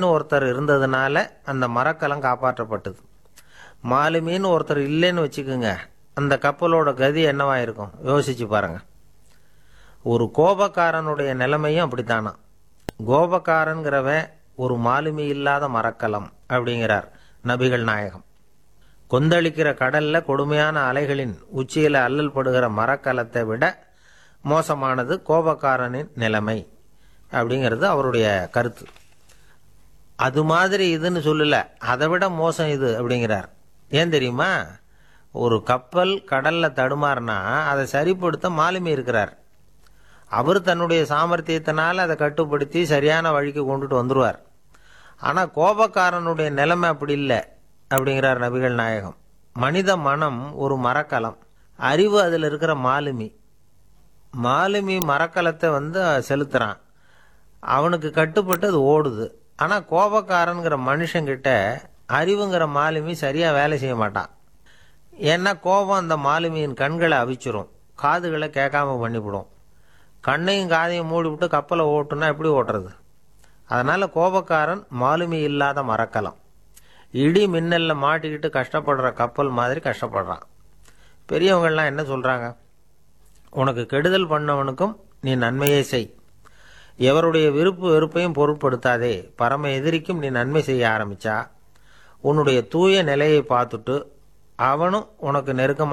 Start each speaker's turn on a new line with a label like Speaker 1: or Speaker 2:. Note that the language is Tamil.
Speaker 1: மாலுமின்னு ஒருத்தர் இருந்ததுனால அந்த மரக்கலம் காப்பாற்றப்பட்டது. மாலுமின்னு ஒருத்தர் இல்லைன்னு வச்சுக்கோங்க, அந்த கப்பலோட கதி என்னவாயிருக்கும் யோசிச்சு பாருங்க. ஒரு கோபக்காரனுடைய நிலைமையும் அப்படித்தானா. கோபக்காரன்கிறவன் ஒரு மாலுமி இல்லாத மரக்கலம் அப்படிங்கிறார் நபிகள் நாயகம். கொந்தளிக்கிற கடல்ல கொடுமையான அலைகளின் உச்சியில அல்லல் படுகிற மரக்கலத்தை விட மோசமானது கோபக்காரனின் நிலைமை அப்படிங்கிறது அவருடைய கருத்து. அது மாதிரி இதுன்னு சொல்லல, அதை விட மோசம் இது அப்படிங்கிறார். ஏன் தெரியுமா? ஒரு கப்பல் கடல்ல தடுமாறினா அதை சரிப்படுத்த மாலுமி இருக்கிறார். அவர் தன்னுடைய சாமர்த்தியத்தினால அதை கட்டுப்படுத்தி சரியான வழிக்கு கொண்டுட்டு வந்துடுவார். ஆனால் கோபக்காரனுடைய நிலைமை அப்படி இல்லை அப்படிங்கிறார் நபிகள் நாயகம். மனித மனம் ஒரு மரக்கலம், அறிவு அதில் இருக்கிற மாலுமி. மாலுமி மரக்கலத்தை செலுத்துறான், அவனுக்கு கட்டுப்பட்டு அது ஓடுது. ஆனால் கோபக்காரனுங்கிற மனுஷங்கிட்ட அறிவுங்கிற மாலுமி சரியாக வேலை செய்ய மாட்டான். ஏன்னா கோபம் அந்த மாலுமியின் கண்களை அவிச்சிரும், காதுகளை கேட்காம பண்ணிவிடும். கண்ணையும் காதையும் மூடி விட்டு கப்பலை ஓட்டுனா எப்படி ஓட்டுறது? அதனால கோபக்காரன் மாலுமி இல்லாத மரக்கலம். இடி மின்னல்ல மாட்டிக்கிட்டு கஷ்டப்படுற கப்பல் மாதிரி கஷ்டப்படுறான். பெரியவங்கள்லாம் என்ன சொல்றாங்க? உனக்கு கெடுதல் பண்ணவனுக்கும் நீ நன்மையே செய், எவருடைய விருப்பு வெறுப்பையும் பொருட்படுத்தாதே. பரம எதிரிக்கும் நீ நன்மை செய்ய ஆரம்பிச்சா உன்னுடைய தூய நிலையை பார்த்துட்டு அவனும் உனக்கு நெருக்கமாக